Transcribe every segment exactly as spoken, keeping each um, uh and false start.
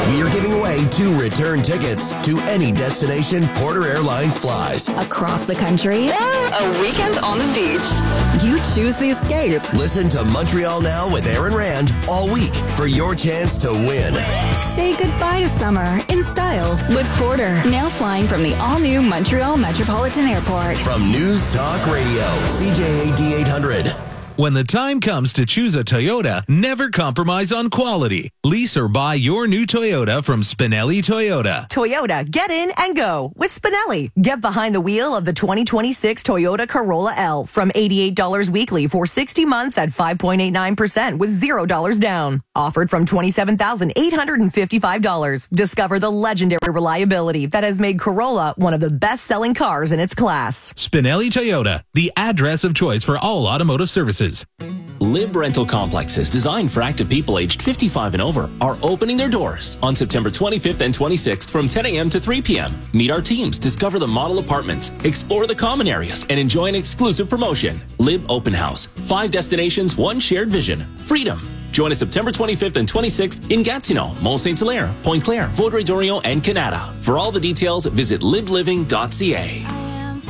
we are giving away two return tickets to any destination Porter Airlines flies. Across the country, a weekend on the beach. You choose the escape. Listen to Montreal Now with Aaron Rand all week for your chance to win. Say goodbye to summer in style with Porter. Now flying from the all-new Montreal Metropolitan Airport. From News Talk Radio, C J A D eight hundred. When the time comes to choose a Toyota, never compromise on quality. Lease or buy your new Toyota from Spinelli Toyota. Toyota, get in and go with Spinelli. Get behind the wheel of the twenty twenty-six Toyota Corolla L from eighty-eight dollars weekly for sixty months at five point eight nine percent with zero dollars down. Offered from twenty-seven thousand eight hundred fifty-five dollars. Discover the legendary reliability that has made Corolla one of the best-selling cars in its class. Spinelli Toyota, the address of choice for all automotive services. Lib Rental Complexes designed for active people aged fifty-five and over are opening their doors on September twenty-fifth and twenty-sixth from ten a.m. to three p.m. Meet our teams, discover the model apartments, explore the common areas, and enjoy an exclusive promotion. Lib Open House. Five destinations, one shared vision. Freedom. Join us September twenty-fifth and twenty-sixth in Gatineau, Mont Saint Hilaire, Pointe Claire, Vaudreuil-Dorion, and Canada. For all the details, visit lib living dot c a.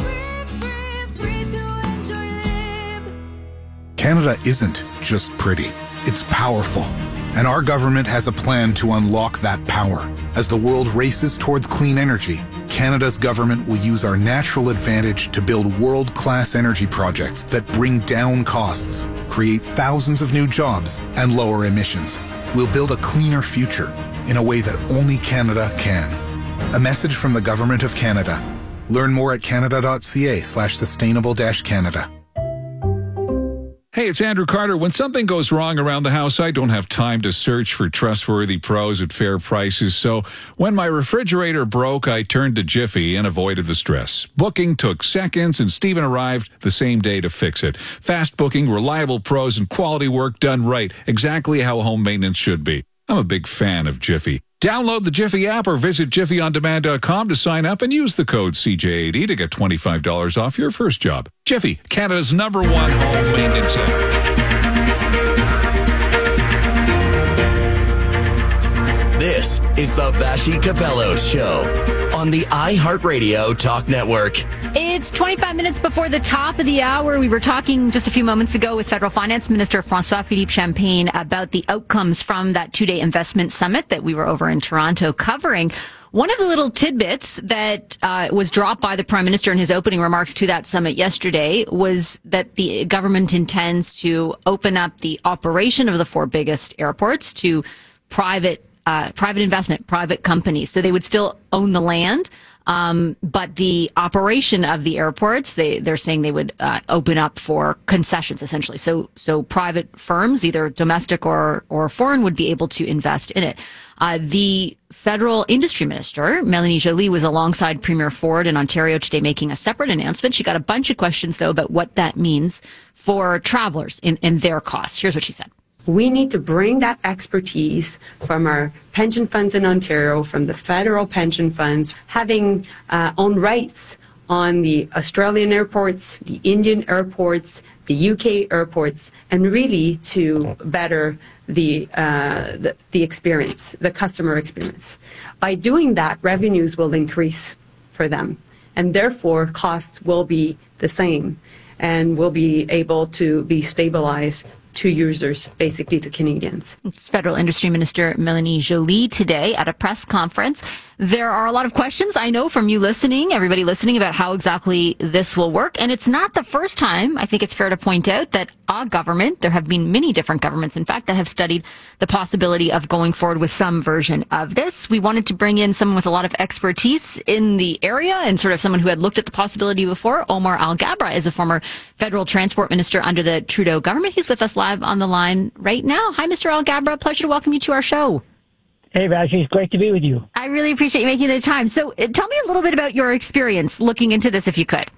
Canada isn't just pretty, it's powerful. And our government has a plan to unlock that power. As the world races towards clean energy, Canada's government will use our natural advantage to build world-class energy projects that bring down costs, create thousands of new jobs, and lower emissions. We'll build a cleaner future in a way that only Canada can. A message from the Government of Canada. Learn more at canada.ca slash sustainable dash Canada. Hey, it's Andrew Carter. When something goes wrong around the house, I don't have time to search for trustworthy pros at fair prices. So when my refrigerator broke, I turned to Jiffy and avoided the stress. Booking took seconds, and Stephen arrived the same day to fix it. Fast booking, reliable pros, and quality work done right. Exactly how home maintenance should be. I'm a big fan of Jiffy. Download the Jiffy app or visit jiffy on demand dot com to sign up and use the code C J A D to get twenty-five dollars off your first job. Jiffy, Canada's number one home maintenance app. This is the Vashi Capellos Show on the iHeartRadio Talk Network. It's twenty-five minutes before the top of the hour. We were talking just a few moments ago with Federal Finance Minister François-Philippe Champagne about the outcomes from that two-day investment summit that we were over in Toronto covering. One of the little tidbits that uh, was dropped by the Prime Minister in his opening remarks to that summit yesterday was that the government intends to open up the operation of the four biggest airports to private uh, private investment, private companies. So they would still own the land. Um, but the operation of the airports, they, they're saying they would uh, open up for concessions, essentially. So, so private firms, either domestic or, or foreign, would be able to invest in it. Uh, the federal industry minister, Mélanie Joly, was alongside Premier Ford in Ontario today making a separate announcement. She got a bunch of questions, though, about what that means for travelers in, in their costs. Here's what she said. We need to bring that expertise from our pension funds in Ontario, from the federal pension funds, having uh, own rights on the Australian airports, the Indian airports, the U K airports, and really to better the, uh, the, the experience, the customer experience. By doing that, revenues will increase for them, and therefore costs will be the same, and will be able to be stabilized to users, basically to Canadians. It's Federal Industry Minister Mélanie Joly today at a press conference. There are a lot of questions, I know, from you listening, everybody listening, about how exactly this will work. And it's not the first time, I think it's fair to point out, that a government, there have been many different governments, in fact, that have studied the possibility of going forward with some version of this. We wanted to bring in someone with a lot of expertise in the area and sort of someone who had looked at the possibility before. Omar Alghabra is a former federal transport minister under the Trudeau government. He's with us live on the line right now. Hi, Mister Alghabra. Pleasure to welcome you to our show. Hey, Vashi, it's great to be with you. I really appreciate you making the time. So uh, tell me a little bit about your experience looking into this, if you could.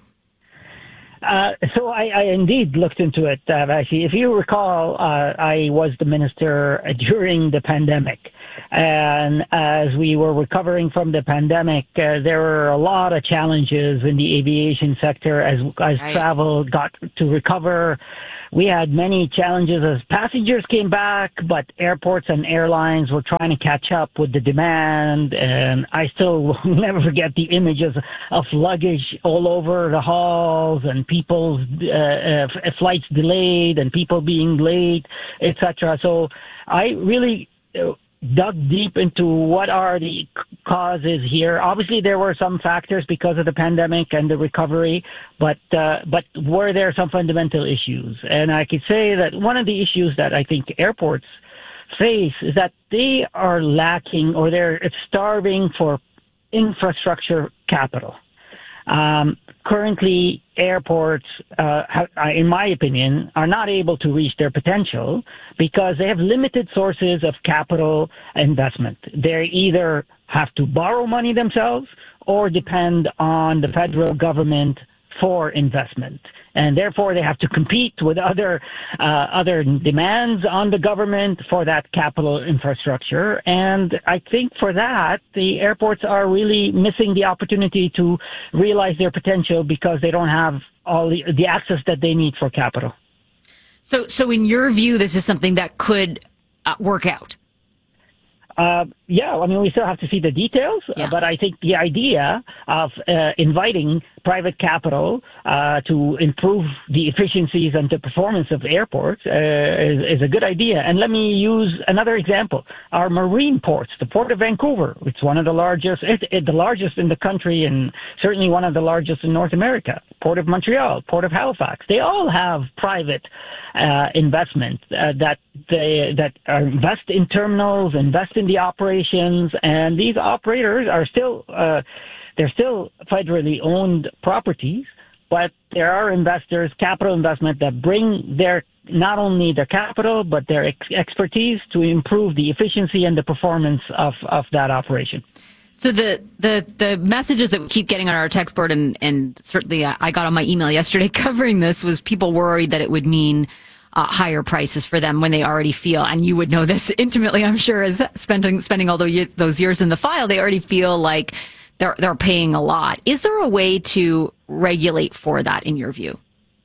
Uh, so I, I indeed looked into it, uh, Vashi. If you recall, uh, I was the minister during the pandemic. And as we were recovering from the pandemic, uh, there were a lot of challenges in the aviation sector as as Right. travel got to recover. We had many challenges as passengers came back, but airports and airlines were trying to catch up with the demand. And I still will never forget the images of luggage all over the halls and people's uh, uh, flights delayed and people being late, et cetera. So I really uh, dug deep into what are the causes here. Obviously, there were some factors because of the pandemic and the recovery, but uh, but were there some fundamental issues? And I could say that one of the issues that I think airports face is that they are lacking or they're starving for infrastructure capital. Um, currently, airports, uh, have, in my opinion, are not able to reach their potential because they have limited sources of capital investment. They either have to borrow money themselves or depend on the federal government for investment. And therefore, they have to compete with other uh, other demands on the government for that capital infrastructure. And I think for that, the airports are really missing the opportunity to realize their potential because they don't have all the, the access that they need for capital. So, so in your view, this is something that could uh, work out? Uh, yeah, I mean, we still have to see the details, Yeah. uh, but I think the idea of uh, inviting private capital uh, to improve the efficiencies and the performance of airports uh, is, is a good idea. And let me use another example. Our marine ports, the Port of Vancouver, it's one of the largest, it, it, the largest in the country and certainly one of the largest in North America. Port of Montreal, Port of Halifax, they all have private uh, investment uh, that they that are invest in terminals, invest in the operations, and these operators are still uh, they're still federally owned properties, but there are investors, capital investment that bring their not only their capital but their ex- expertise to improve the efficiency and the performance of, of that operation. So the, the, the messages that we keep getting on our text board, and, and certainly I got on my email yesterday covering this, was people worried that it would mean uh, higher prices for them when they already feel, and you would know this intimately, I'm sure, as spending spending all those those years in the file, they already feel like they're they're paying a lot. Is there a way to regulate for that, in your view?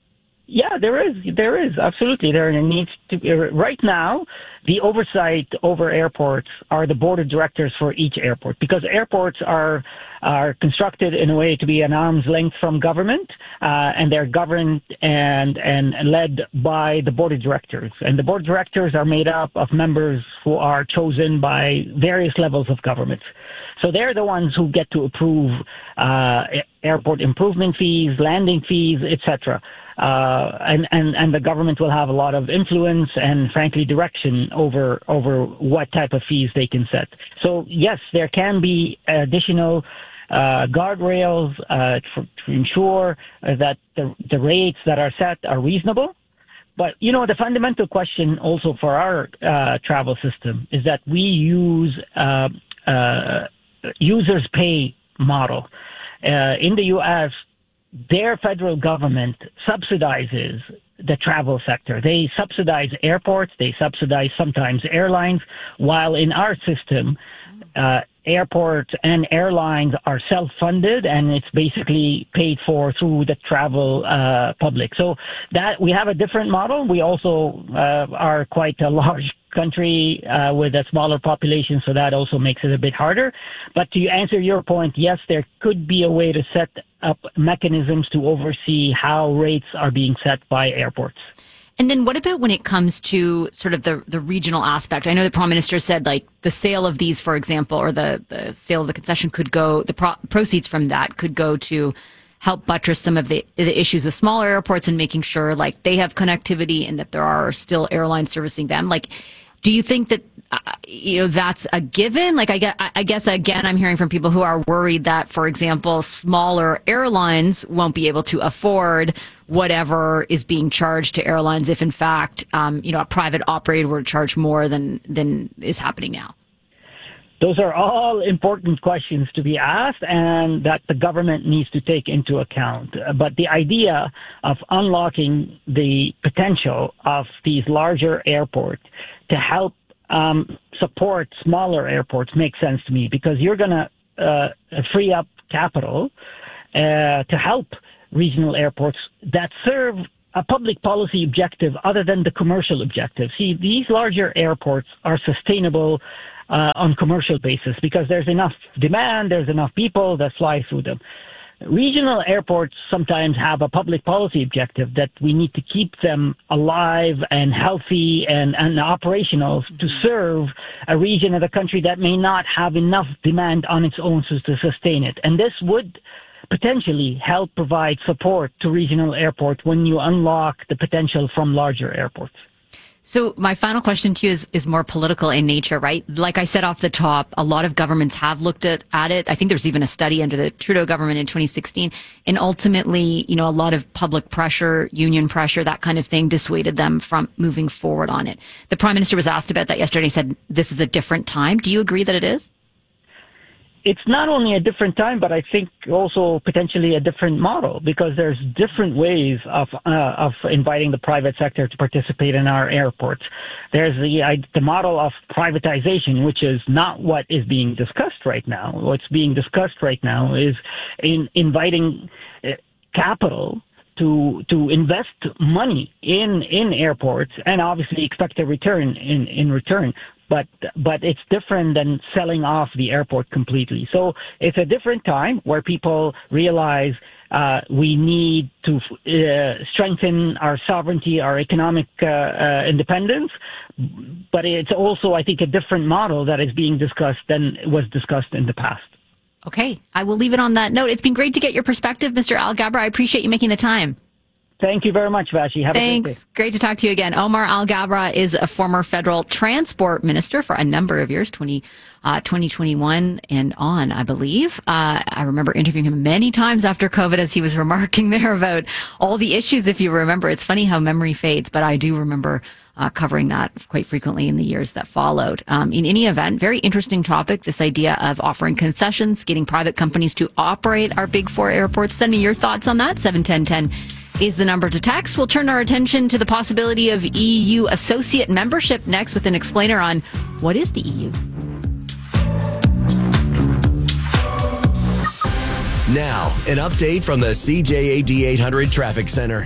Yeah, there is. There is. Absolutely. There needs to be. Right now, the oversight over airports are the board of directors for each airport, because airports are are constructed in a way to be an arm's length from government, uh, and they're governed and and led by the board of directors. And the board of directors are made up of members who are chosen by various levels of government. So they're the ones who get to approve uh, airport improvement fees, landing fees, et cetera. Uh, and, and, and the government will have a lot of influence and, frankly, direction over over what type of fees they can set. So, yes, there can be additional uh, guardrails uh, to, to ensure that the, the rates that are set are reasonable. But, you know, the fundamental question also for our uh, travel system is that we use uh, uh, users pay model. Uh, in the U S, their federal government subsidizes the travel sector. They subsidize airports. They subsidize sometimes airlines, while in our system, uh, airports and airlines are self-funded, and it's basically paid for through the travel uh, public. So that we have a different model. We also uh, are quite a large country uh, with a smaller population, so that also makes it a bit harder. But to answer your point, yes, there could be a way to set up mechanisms to oversee how rates are being set by airports. And then what about when it comes to sort of the, the regional aspect? I know the Prime Minister said, like, the sale of these, for example, or the, the sale of the concession could go, the pro- proceeds from that could go to help buttress some of the, the issues with smaller airports and making sure, like, they have connectivity and that there are still airlines servicing them. Like, do you think that, uh, you know, that's a given? Like, I guess, I guess, again, I'm hearing from people who are worried that, for example, smaller airlines won't be able to afford whatever is being charged to airlines if, in fact, um, you know, a private operator were to charge more than, than is happening now. Those are all important questions to be asked and that the government needs to take into account. But the idea of unlocking the potential of these larger airports to help um, support smaller airports makes sense to me, because you're going to uh, free up capital uh, to help regional airports that serve a public policy objective other than the commercial objective. See, these larger airports are sustainable uh, on commercial basis because there's enough demand, there's enough people that fly through them. Regional airports sometimes have a public policy objective that we need to keep them alive and healthy and, and operational to serve a region of the country that may not have enough demand on its own to sustain it. And this would potentially help provide support to regional airports when you unlock the potential from larger airports. So my final question to you is, is more political in nature, right? Like I said off the top, a lot of governments have looked at, at it. I think there's even a study under the Trudeau government in twenty sixteen. And ultimately, you know, a lot of public pressure, union pressure, that kind of thing dissuaded them from moving forward on it. The Prime Minister was asked about that yesterday. He said, this is a different time. Do you agree that it is? It's not only a different time, but I think also potentially a different model, because there's different ways of uh, of inviting the private sector to participate in our airports. There's the uh, the model of privatization, which is not what is being discussed right now. What's being discussed right now is in inviting uh, capital to to invest money in in airports and obviously expect a return in in return. But but it's different than selling off the airport completely. So it's a different time where people realize uh, we need to uh, strengthen our sovereignty, our economic uh, uh, independence. But it's also, I think, a different model that is being discussed than was discussed in the past. Okay, I will leave it on that note. It's been great to get your perspective, Mister Alghabra. I appreciate you making the time. Thank you very much, Vashi. Have Thanks. a great day. Great to talk to you again. Omar Alghabra is a former federal transport minister for a number of years, twenty, uh, twenty twenty-one and on, I believe. Uh, I remember interviewing him many times after COVID as he was remarking there about all the issues, if you remember. It's funny how memory fades, but I do remember uh, covering that quite frequently in the years that followed. Um, in any event, very interesting topic, this idea of offering concessions, getting private companies to operate our big four airports. Send me your thoughts on that, seven ten ten. Is the number to text. We'll turn our attention to the possibility of E U associate membership next with an explainer on what is the E U. Now, an update from the C J A D eight hundred Traffic Center.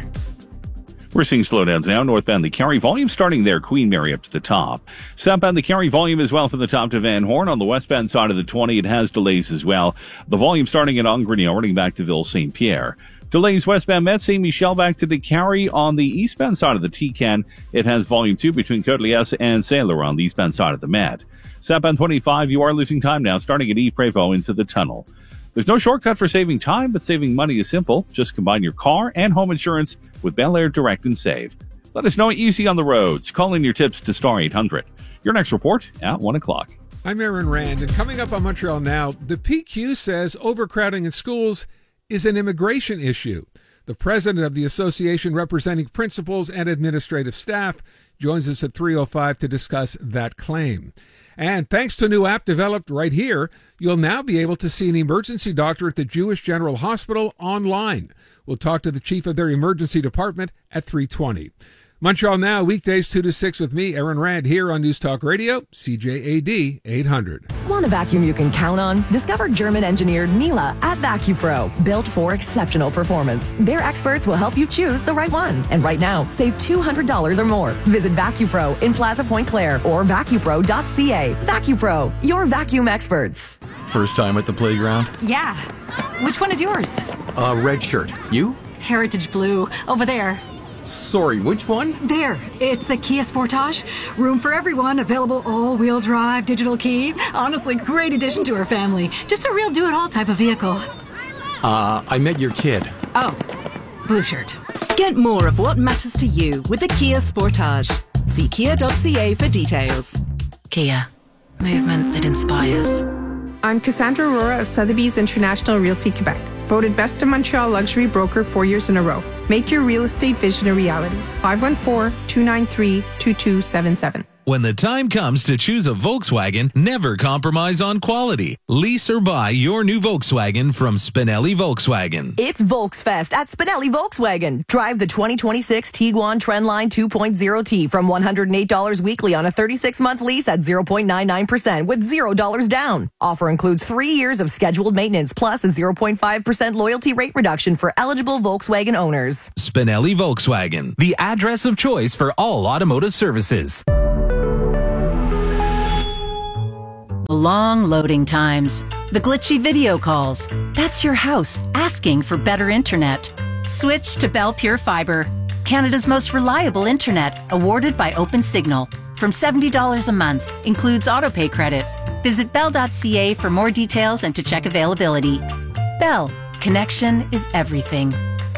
We're seeing slowdowns now. Northbound the Carry volume starting there. Queen Mary up to the top. Southbound the Carry volume as well from the top to Van Horn. On the westbound side of the twenty, it has delays as well. The volume starting at Angrignon, running back to Ville Saint Pierre. Delays westbound Metz Saint Michel back to the Carry. On the eastbound side of the T C A N, it has volume two between Côte-Liesse and Saint-Laurent on the eastbound side of the Met. Southbound twenty-five, you are losing time now, starting at Yves-Prévost into the tunnel. There's no shortcut for saving time, but saving money is simple. Just combine your car and home insurance with Bel Air Direct and Save. Let us know what you see on the roads. Call in your tips to Star eight hundred. Your next report at one o'clock. I'm Aaron Rand, and coming up on Montreal Now, the P Q says overcrowding in schools is an immigration issue. The president of the association representing principals and administrative staff joins us at three oh five to discuss that claim. And thanks to a new app developed right here, you'll now be able to see an emergency doctor at the Jewish General Hospital online. We'll talk to the chief of their emergency department at three twenty. Montreal Now, weekdays two to six with me, Aaron Rand, here on News Talk Radio, C J A D eight hundred. Want a vacuum you can count on? Discover German-engineered Miele at VacuPro, built for exceptional performance. Their experts will help you choose the right one. And right now, save two hundred dollars or more. Visit VacuPro in Plaza Point Claire or vacupro dot c a. VacuPro, your vacuum experts. First time at the playground? Yeah. Which one is yours? Uh, red shirt. You? Heritage Blue. Over there. Sorry, which one? There. It's the Kia Sportage. Room for everyone. Available all-wheel drive, digital key. Honestly, great addition to our family. Just a real do-it-all type of vehicle. Uh, I met your kid. Oh, blue shirt. Get more of what matters to you with the Kia Sportage. See kia dot c a for details. Kia. Movement that inspires. I'm Cassandra Aurora of Sotheby's International Realty Quebec. Voted Best of Montreal Luxury Broker four years in a row. Make your real estate vision a reality. five one four, two nine three, two two seven seven. When the time comes to choose a Volkswagen, never compromise on quality. Lease or buy your new Volkswagen from Spinelli Volkswagen. It's Volksfest at Spinelli Volkswagen. Drive the twenty twenty-six Tiguan Trendline two point oh T from one hundred eight dollars weekly on a thirty-six month lease at zero point nine nine percent with zero dollars down. Offer includes three years of scheduled maintenance plus a zero point five percent loyalty rate reduction for eligible Volkswagen owners. Spinelli Volkswagen, the address of choice for all automotive services. Long loading times, the glitchy video calls. That's your house asking for better internet. Switch to Bell Pure Fiber, Canada's most reliable internet, awarded by OpenSignal. From seventy dollars a month, includes autopay credit. Visit bell dot c a for more details and to check availability. Bell, connection is everything.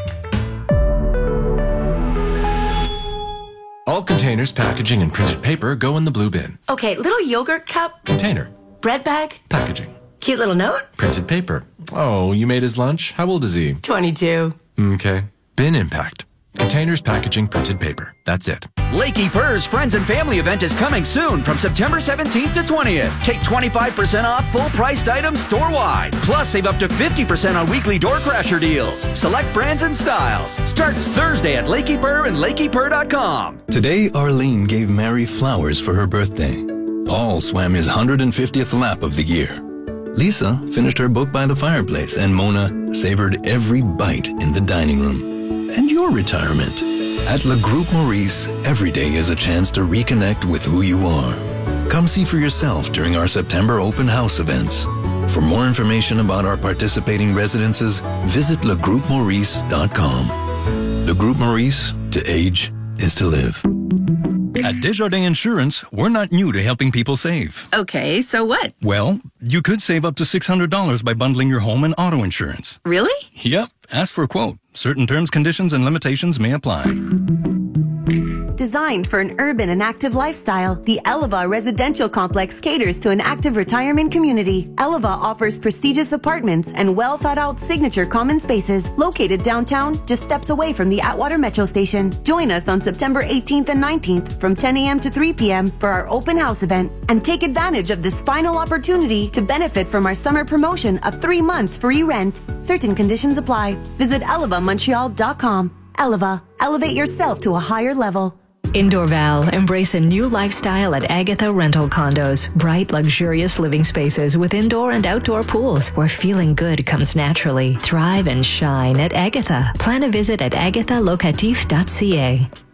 All containers, packaging, and printed paper go in the blue bin. Okay, little yogurt cup. Container. Bread bag. Packaging. Cute little note. Printed paper. Oh, you made his lunch? How old is he? twenty-two. Okay. Bin impact. Containers, packaging, printed paper. That's it. Lakey Purr's Friends and Family event is coming soon from September seventeenth to twentieth. Take twenty-five percent off full-priced items store-wide. Plus, save up to fifty percent on weekly door crasher deals. Select brands and styles. Starts Thursday at Lakey Purr and lakey purr dot com. Today, Arlene gave Mary flowers for her birthday. Paul swam his one hundred fiftieth lap of the year. Lisa finished her book by the fireplace, and Mona savored every bite in the dining room. And your retirement. At Le Groupe Maurice, every day is a chance to reconnect with who you are. Come see for yourself during our September open house events. For more information about our participating residences, visit le groupe maurice dot com. Le Groupe Maurice, to age is to live. At Desjardins Insurance, we're not new to helping people save. Okay, so what? Well, you could save up to six hundred dollars by bundling your home and auto insurance. Really? Yep. Ask for a quote. Certain terms, conditions, and limitations may apply. Designed for an urban and active lifestyle, the Eleva Residential Complex caters to an active retirement community. Eleva offers prestigious apartments and well-thought-out signature common spaces located downtown, just steps away from the Atwater Metro Station. Join us on September eighteenth and nineteenth from ten a.m. to three p.m. for our open house event, and take advantage of this final opportunity to benefit from our summer promotion of three months free rent. Certain conditions apply. Visit eleva montreal dot com. Eleva, elevate yourself to a higher level. In Dorval, embrace a new lifestyle at Agatha Rental Condos. Bright, luxurious living spaces with indoor and outdoor pools where feeling good comes naturally. Thrive and shine at Agatha. Plan a visit at agatha locatif dot c a.